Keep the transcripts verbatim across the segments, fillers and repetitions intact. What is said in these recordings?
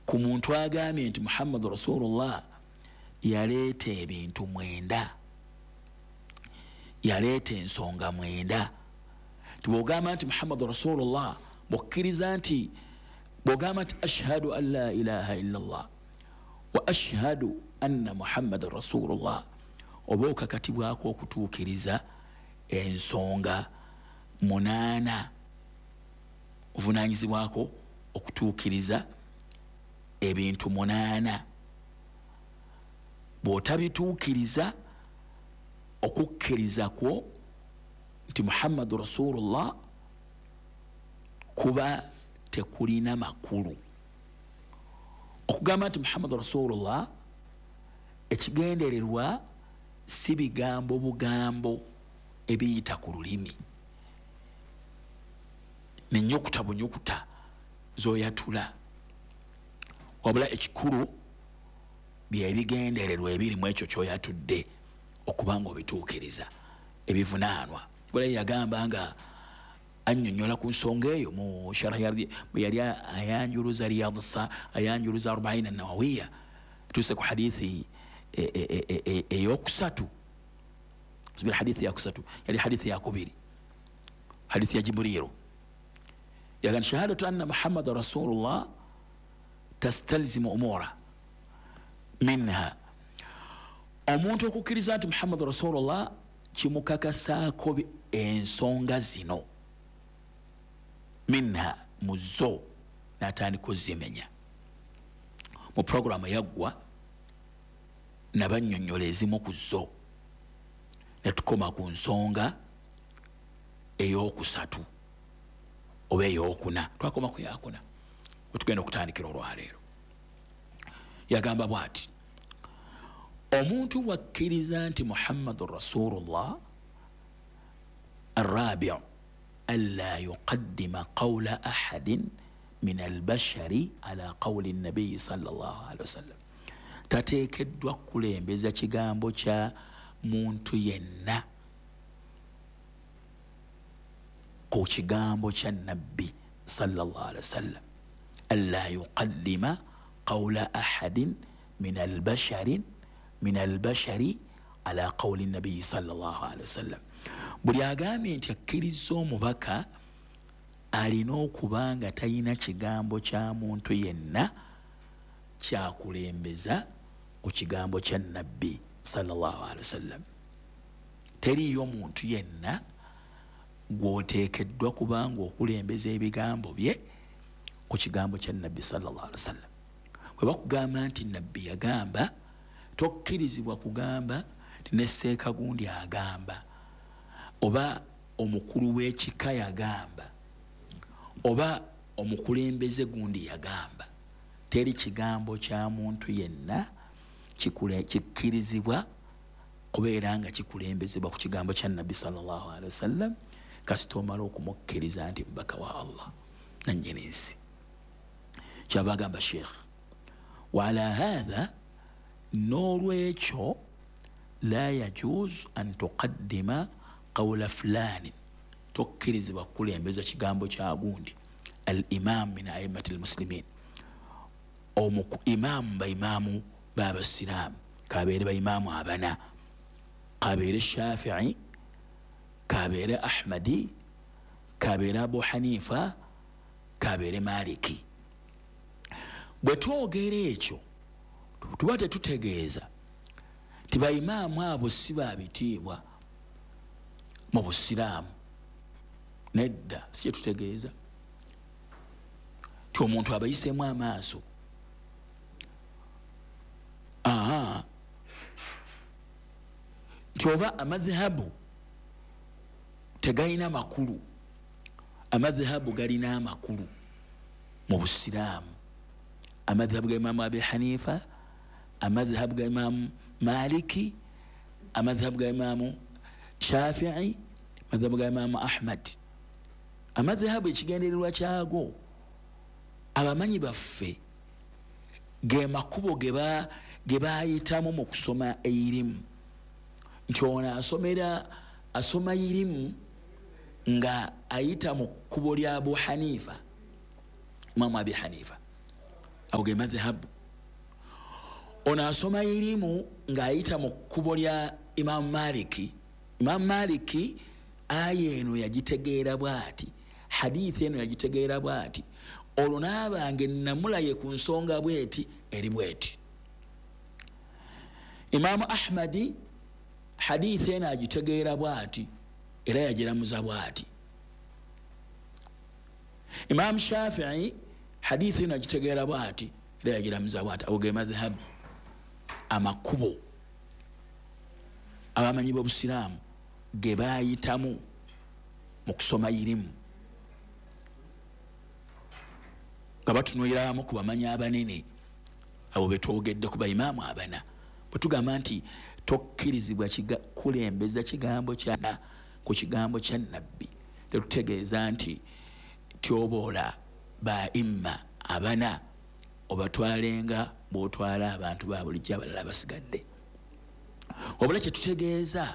ku muntu agambye nti Muhammadu Rasulullah yaleeta ebintu mwenda, yaleeta ensonga mwenda. Tibogamba nti Muhammadu Rasulullah bokkiriza nti bogamba nti ashhadu an la ilaha illallah wa ashhadu anna Muhammadu Rasulullah, oba okakatibwako okutuukiriza ensonga munaana, ovunaanyizibwako okutuukiriza ebintu munaana. Bw'otabituukiriza okukkiriza kwo nti Muhammadu Rasulullah kuba tekulina makulu. Okugamba nti Muhammadu Rasulullah ekigendererwa si bigambo bugambo ebiyita ku lulimi n'ennyukuta bunyukuta z'oyatula, wabula ekikulu byebigendererwa ebirimu ekyo ky'oyatudde okuba nga obituukiriza ebivunaanwa. Bulayi yagamba nga annyonnyola ku nsonga eyo mu sharaha bwe yali ayanjuluza Riyadh ayanjuluza Arbaina Nawawiya, tuuse ku hadithi eyokusatu, zibira hadithi yakusatu yali hadithi yakubiri, hadithi ya Jibrilu yagamba shahadatu anna Muhammadu Rasulullah tastalzimu umura minha, omuntu okukkiriza nti Muhammadu Rasulullah kimukakasaako ensonga zino, minha muzo n'atandika ozimenya. Mu programu yaggwa nabannyonnyola ezimu ku zo ne tukoma ku nsonga ey'okusatu oba ey'okuna, twakoma ku yakuna wetugenda okutandikira olwaleero. Yagamba bw'ati, omuntu wakkiriza nti Muhammadu Rasulullah الرابع ألا يقدم قول أحد من البشر على قول النبي صلى الله عليه وسلم. tateekeddwa kulembeza kigambo kya muntu yenna ku kigambo kya nabbi sallallahu alaihi wasallam. alla yuqaddima qawla ahadin min albashari min albashari ala qawli nabbi sallallahu alaihi wasallam. Buli agambye nti akkiriza omubaka alina okuba nga talina kigambo kya muntu yenna kyakulembeza ku kigambo kya nabbi sallallahu alaihi wasallam. Teriyo muntu yenna gw'oteekeddwa kubanga okulembeza ebigambo bye ku kigambo kya nabbi sallallahu alaihi wasallam. Bwe bakugamba nti nabbi yagamba, tokkirizibwa kugamba nti ne Sseekagundi agamba, oba omukulu w'ekika yagamba, oba omukulembeze gundi yagamba. Teri kigambo kya muntu yenna kikkirizibwa kubeera nga kikulembezebwa ku kigambo kya nabbi sallallahu alaihi wasallam kasita omala okumukkiriza nti mubaka wa Allah nannyini nsi. Kyava agamba Sheikh, wala hadha, n'olwekyo la yajuz an tuqaddima qawla fulani, tokkirizibwa kukulembeza kigambo kya gundi. Al imam min a'immati almuslimin, omuku imam ba imamu b'abasiraamu, kabeere ba imamu abana, kabeere Shafi'i, kabeere Ahmadi, kabeere Abu Hanifa, kabeere Maliki. Bwe twogera ekyo tuba tetutegeeza ti ba imamu abo si babitiibwa mu busiraamu. Nedda, si tutegeeza ti omuntu abayiseemu amaaso. Aha, nti oba amadhahabu tegalina makulu, amadhahabu galina amakulu mu busiraamu. Amadhahabu ga Imamu Abi Hanifa, amadhahabu ga Imamu Maliki, amadhahabu ga Imamu Shafi'i, amadhahabu ga Imamu Ahmad. Amadhahabu ekigendererwa kyago abamanyi baffe ge makubo ge baayitamu mu kusoma eirimu. Nti ono asomera asoma irimu nga ayita mu kkubo lya Abu Hanifa, Imamu Abi Hanifa. awo ge madhhabu. Ono asoma irimu ng'ayita mu kkubo lya Imam Maliki. Imam Maliki aya eno yagitegeera bw'ati, hadithi eno yagitegeera bw'ati, olwo n'abange namulaye ku nsonga bw'eti eri bw'eti. Imam Ahmadi hadithi eno agitegeera bw'ati era yagiramuza bw'ati. Imam Shafi'i hadithi eno agitegeera bw'ati era yagiramuza bw'ati. Awo ge madhhabu, amakubo abamanyi b'obusiraamu ge baayitamu mu kusoma irimu, nga batunuuliramu ku bamanyi abanene abo betwogedde ku baimaamu abana. Bwe tugamba nti tokkirizibwa kulembeza kigambo kyana ku kigambo kya nabbi, tetutegeeza nti tyoboola baimma abana obatwalenga bw'otwala abantu ba bulijjo abalala basigadde. Wabula kye tutegeeza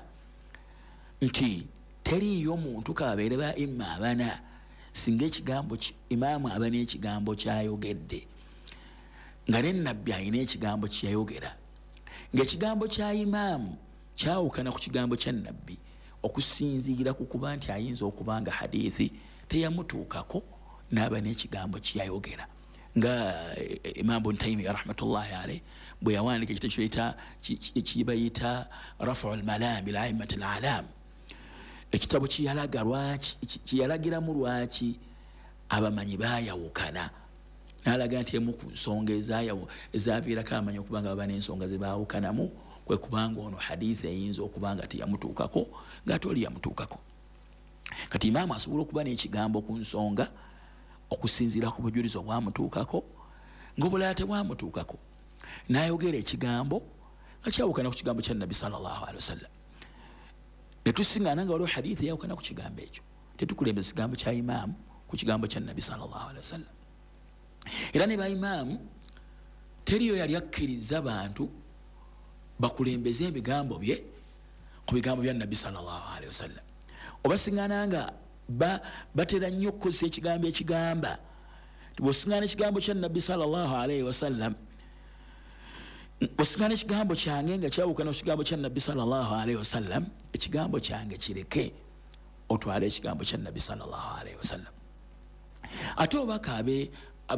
nti teriiyo muntu kababeere baimma abana singa ekigambo imaamu abana ekigambo kyayogedde nga ne nabbi alina ekigambo kyeyayogera, ng'ekigambo kya imaamu kyawukana ku kigambo kya nabbi okusinziira ku kuba nti ayinza okuba nga hadithi teyamutuukako n'aba n'ekigambo kyeyayogera. Nga Imam Ibn Taymiyyah rahmatullahi alayhi bwe yawandiika ekitabo kiyita kibayita Raf'ul Malam ila A'immatil A'lam, ekitabo kiyalaga lwaki kiyalagiramu lwaki abamanyi baayawukana, n'alaga nti emu ku nsonga ezaaviirako abamanyi okuba nga baba n'ensonga ze baawukanamu kwe kubanga ono hadithi eyinza okuba nga teyamutuukako ng'ate oli yamutuukako. Kati imaamu asobola okuba n'ekigambo ku nsonga okusinziira ku bujulizi obwamutuukako ng'obulala tebwamutuukako, n'ayogera ekigambo nga kyawukana ku kigambo kya nabbi sallallahu alaihi wasallam. Ne tusiŋŋaana nga waliwo hadithi eyawukana ku kigambo ekyo, tetukulembeza kigambo kya imaamu ku kigambo kya nabbi sallallahu alaihi wasallam. Era ne baimaamu teriyo yali akkiriza bantu bakulembeze ebigambo bye ku bigambo bya nabbi sallallahu alaihi wasallam. Obasiŋŋaana nga ba batera nnyo okukozesa ekigambo ekigamba bw'osiŋŋaana ekigambo kya nabbi sallallahu alaihi wasallam, bw'osiŋŋaana ekigambo kyange nga kyawukana ku kigambo kya nabbi sallallahu alaihi wasallam, ekigambo kyange kireke otwale ekigambo kya nabbi sallallahu alaihi wasallam. Ate obaka abe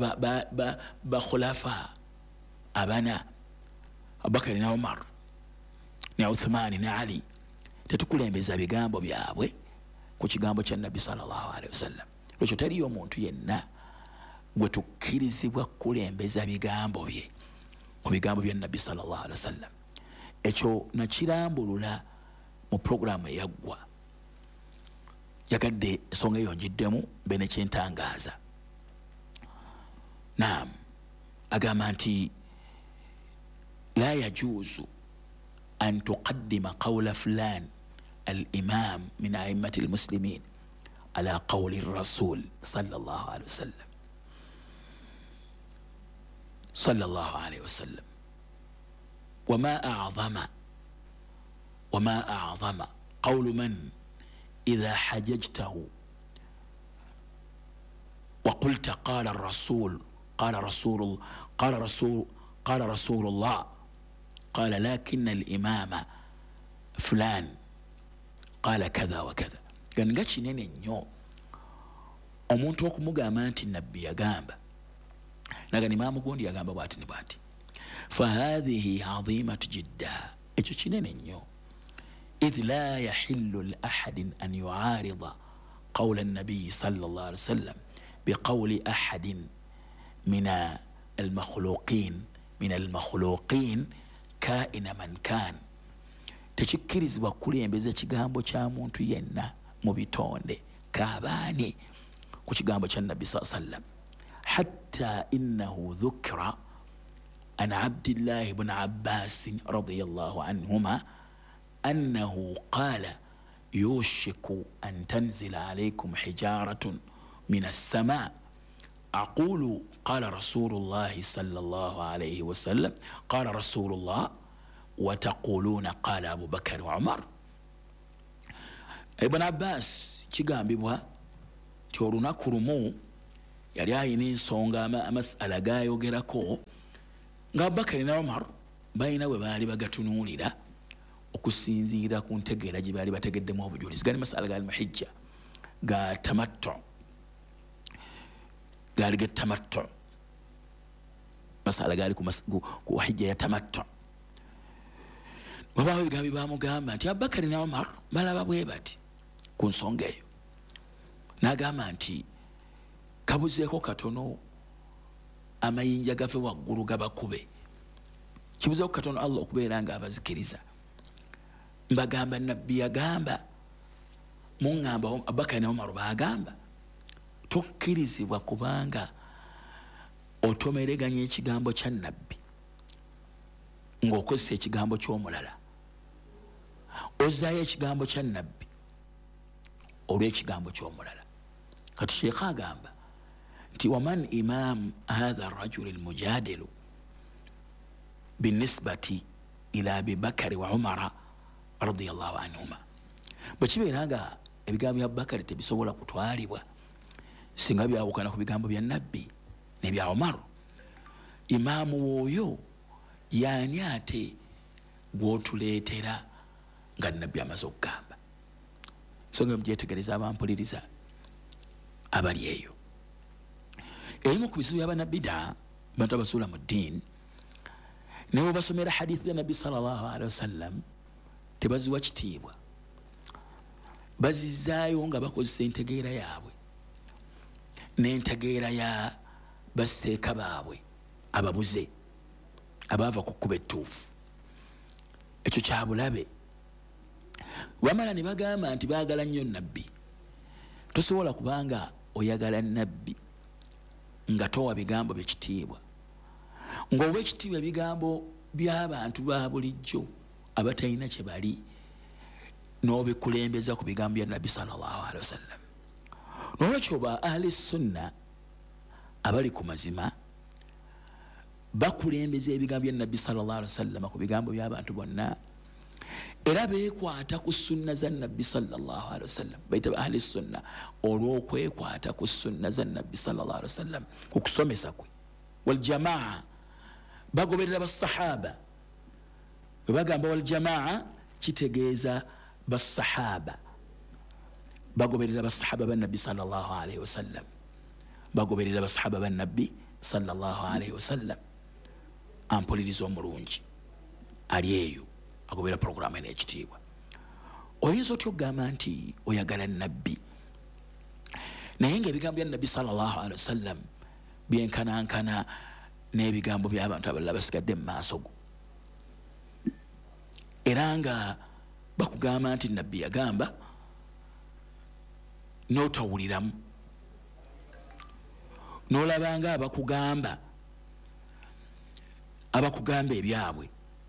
bakhulafa abana Abubakari ne Umar ne Uthmani ne Ali tetukulembeza bigambo byabwe ku kigambo kya nabbi sallallahu alaihi wasallam. Lwekyo teriyo omuntu yenna gwe tukkirizibwa kulembeza bigambo bye ku bigambo bya nabbi sallallahu alaihi wasallam. Ekyo nakirambulula mu programu eyaggwa, yagadde ensonga eyo njiddemu mbe ne kyentangaaza. Naam, agamba nti la yajuuzu an tuqaddima qawla fulan al-imam min a'immati al-muslimin ala qawli ar-rasul sallallahu alayhi wa sallam sallallahu alayhi wa sallam wama a'zama wama a'zama qawlu man idha hajajtahu wa qulta qala ar-rasul qala rasul qala rasul qala rasulullah qala lakinna al-imama fulan qala kadha wa kadha. Ganga kinene nnyo omuntu okumugamba nti nabbi yagamba naga imaamu gundi yagamba bwati ne bwati. Fahadhihi azimatu jidda, ekyo kinene nnyo. idh la yahillu li ahadin an yu'arida qawla an-nabi sallallahu alayhi wa sallam biqawli ahadin min al-makhluqin min al-makhluqin kaina man kan. Tekikkirizibwa kulembeza kigambo kya muntu yenna mu bitonde kabaani ku kigambo kya nabbi sallallahu alayhi wa sallam. Hatta innahu dhukira an Abdillahi ibn Abbas radiyallahu anhuma annahu qala yushiku an tanzila alaykum hijaratun min as-sama' aqulu qala rasulullah sallallahu alayhi wa sallam qala rasulullah wa taquluna qala Abu Bakr wa Umar. Ibn Abbas kigambibwa ti olunaku lumu yali ayina ensonga amasala gayogerako nga Abubakar ne Umar balina bwe baali bagatunuulira okusinziira ku ntegeera gye baali bategeddemu obujulizi. Gali masala gali muhijja ga tamattu, gali ga tamattu, masala gali ku hijja ya tamattu. Wabaawo ebigambo bamugamba nti Abubakar ne Umar balaba bwe bati ku nsonga eyo, n'agamba nti kabuzeeko katono amayinja gave waggulu gabakube, kibuzeeko katono Allah okubeera nga abazikiriza. Mbagamba nabbi yagamba, muŋŋamba Abubakar ne Umar bagamba tokkirizibwa kubanga otomereganya ekigambo kya nabbi ng'okozesa ekigambo ky'omulala, ozaayo ekigambo kya nabbi olw'ekigambo ky'omulala. Kati Sheikh agamba nti waman imam hadha arrajuli almujadilu binisbati ila Abi Bakari wa Umara radiyallahu anhuma. Bwe kibeera nga ebigambo bya Abubakar tebisobola kutwalibwa singa byawukana ku bigambo bya nabbi n'ebya Umar, imaamu oyo yaani ate gw'otuleetera nga nabbi amaze okugamba? So nga mugyetegereza abampuliriza abali eyo. Ebimu ku bizibu by'abanabida bantu abasuula mu ddiini ne bwe basomera hadithi ya nabbi sallallahu alaihi wasallam tebaziwa kitiibwa, bazizaayo nga bakozesa entegeera yaabwe n'entegeera ya basseeka baabwe ababuze abaava ku kkuba ettuufu. Ekyo kya bulabe. Wamala ne bagamba nti baagala nnyo nabbi. Tosobola kubanga oyagala nabbi nga towa bigambo by'ekitiibwa, ng'owa ekitiibwa ebigambo by'abantu ba bulijjo abatalina kye bali n'obikulembeza ku bigambo bya nabbi sallallahu alaihi wasallam. N'olwekyo ba ahli sunna abali ku mazima bakulembeza ebigambo bya nabbi sallallahu alaihi wasallam ku bigambo by'abantu bonna, era beekwata ku sunna za nabbi sallallahu alaihi wasallam. Bayita ba ahli sunna olw'okwekwata ku sunna za nabbi sallallahu alaihi wasallam ku kusomesa kwe. Wal jamaa bagoberera basahaba. Bwe bagamba wal jamaa kitegeeza basahaba bagoberera basahaba ba nabbi sallallahu alaihi wasallam, bagoberera basahaba ba nabbi sallallahu alaihi wasallam. Ampuliriza omulungi ali eyo agoberera programu eno ekitiibwa. Oyinza otya okugamba nti oyagala nabbi naye ng'ebigambo bya nabbi sallallahu alaihi wasallam byenkanankana n'ebigambo by'abantu abalala basigadde mu maaso go, era nga bakugamba nti nabbi yagamba n'otawuliramu, n'olabanga abakugamba abakugamba ebyabwe,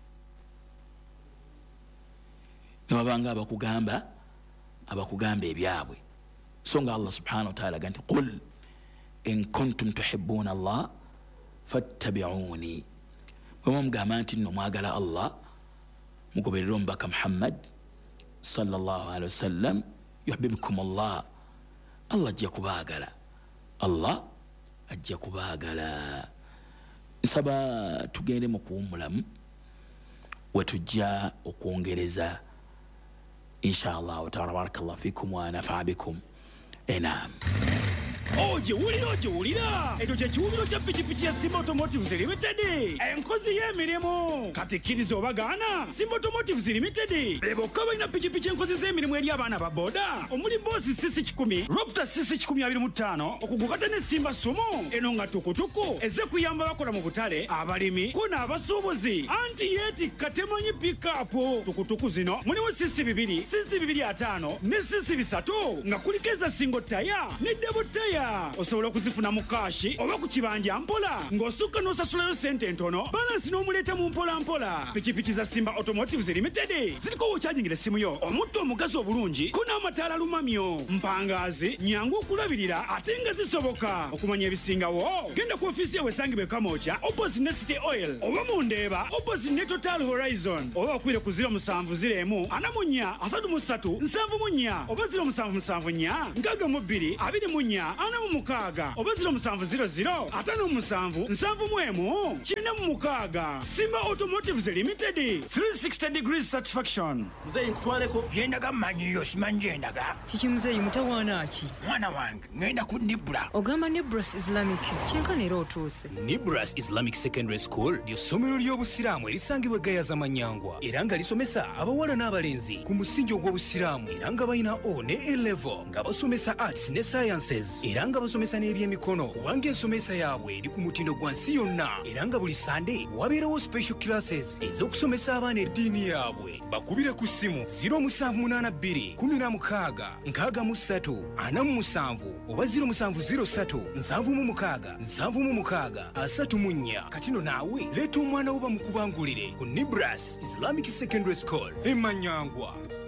n'olabanga abakugamba abakugamba ebyabwe. So nga Allah subhanahu wa ta'ala agamba nti qul in kuntum tuhibbuna Allah fattabi'uni, bwe mugamba nti nno mwagala Allah mugoberere omubaka Muhammad sallallahu alaihi wasallam, yuhibbukum Allah, Allah ajja kubaagala, Allah ajja kubaagala. Nsaba tugende mu kuwummulamu we tujja okwongereza inshallah ta'ala. Barakallahu fikum wa nafa'a bikum. Enam. Oje wulira oje wulira ekyo kye kiwumiro kya pikipiki ya Simba Automotives Limited, enkozi y'emirimu. Kati kkiriza obagaana, Simba Automotives Limited bebokka balina pikipiki enkozi z'emirimu eri abaana ba boda, omuli boosi sisi kikumi, Raptor sisi kikumi abiri mu ttaano, okugukata ne Simba Sumo, eno nga tukutuku eze kuyamba bakola mu butale, abalimi ko n'abasuubuzi. Anti yeetikka temanyi pikapu. Tukutuku zino mulimu sisi bibiri, sisi bibiri ataano ne sisi bisatu, nga kuliko eza single taya ne double taya. Osobola okuzifuna mu kashi oba ku kibanja mpola ng'osukka n'osasulayo sente ntono, balansi n'omuleeta mu mpola mpola. Pikipiki za Simba Automotives Limited ziriko wokyajingira essimu yo, omutto omugazi obulungi ko n'amataala lumamyo, mpangaazi nyangu okulabirira ate nga zisoboka. Okumanya ebisingawo genda ku ofiisi ye wesangibwe Kamoocha opposite ne City Oil, oba mu Ndeeba opposite ne Total Horizon, oba okwire ku ziro musanvu ziro emu ana mu nnya asatu mu ssatu nsanvu mu nnya oba ziro musanvu musanvu nnya nkaaga mu bbiri abiri mu nnya ana kyenda mu mukaaga oba ziro musanvu ziro ziro ataano mu musanvu nsanvu mu emu kyenda mu mukaaga. Simba Automotives Limited, three sixty degrees satisfaction. Muzeyi nkutwaleko gyendaga mmanyiyo simanyi gyendaga. Kiki muzeyi mutawaana ki? Mwana wange ngenda ku Nibra. Ogamba Nibras Islamic kyenkana era otuuse. Nibras Islamic Secondary School ly'essomero ly'obusiraamu erisangibwa Gayaza Manyangwa era nga lisomesa abawala n'abalenzi ku musingi ogw'obusiraamu era nga balina O ne A level nga basomesa arts ne sciences era nga basomesa n'ebyemikono kubanga ensomesa yaabwe eri ku mutindo gwa nsi yonna era nga buli Sunday wabeerawo special classes ez'okusomesa abaana eddiini yaabwe. Bakubire ku ssimu ziro musanvu munaana bbiri kumi na mukaaga nkaaga mu ssatu ana mu musanvu oba ziro musanvu ziro ssatu nsanvu mu mukaaga nsanvu mu mukaaga asatu mu nnya. Kati nno naawe leeta omwana wo bamukubangulire ku Nibras Islamic Secondary School e Manyangwa.